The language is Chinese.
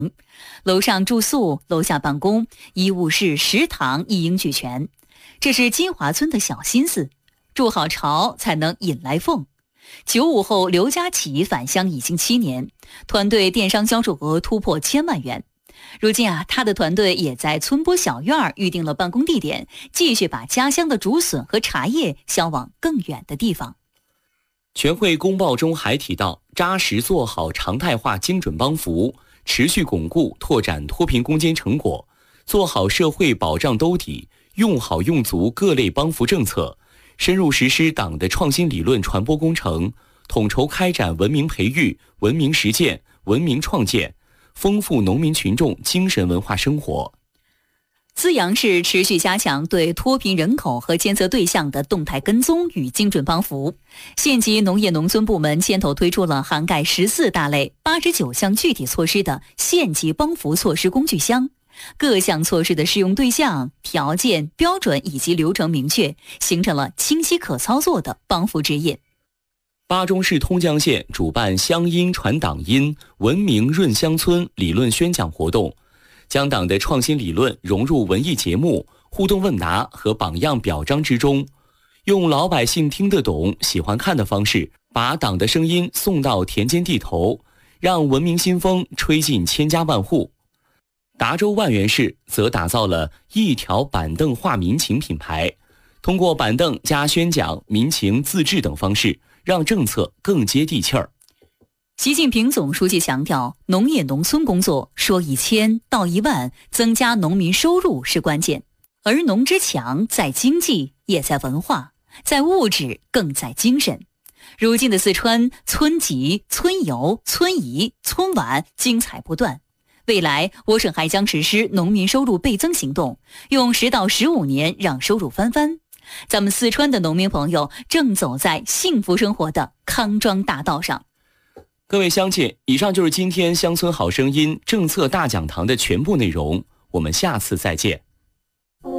楼上住宿，楼下办公，医务室、食堂一应俱全。这是金华村的小心思，筑好巢才能引来凤。95后刘家启返乡已经7年，团队电商销售额突破1000万元。如今他的团队也在村坡小院预定了办公地点，继续把家乡的竹笋和茶叶销往更远的地方。 全会公报中还提到，扎实做好常态化精准帮扶，持续巩固拓展脱贫攻坚成果，做好社会保障兜底，用好用足各类帮扶政策，深入实施党的创新理论传播工程，统筹开展文明培育、文明实践、文明创建，丰富农民群众精神文化生活。 资阳市持续加强对脱贫人口和监测对象的动态跟踪与精准帮扶。县级农业农村部门牵头推出了涵盖14大类89项具体措施的县级帮扶措施工具箱，各项措施的适用对象、条件、标准以及流程明确，形成了清晰可操作的帮扶指引。 巴中市通江县主办乡音传党音、文明润乡村理论宣讲活动，将党的创新理论融入文艺节目、互动问答和榜样表彰之中，用老百姓听得懂、喜欢看的方式，把党的声音送到田间地头，让文明新风吹进千家万户。达州万源市则打造了一条板凳话民情品牌，通过板凳加宣讲、民情自治等方式，让政策更接地气儿。 习近平总书记强调，农业农村工作说1000道10000，增加农民收入是关键。而农之强在经济，也在文化，在物质，更在精神。如今的四川，村集、村游、村仪、村晚精彩不断。未来，我省还将实施农民收入倍增行动，用10到15年让收入翻番。咱们四川的农民朋友正走在幸福生活的康庄大道上。 各位乡亲，以上就是今天乡村好声音政策大讲堂的全部内容，我们下次再见。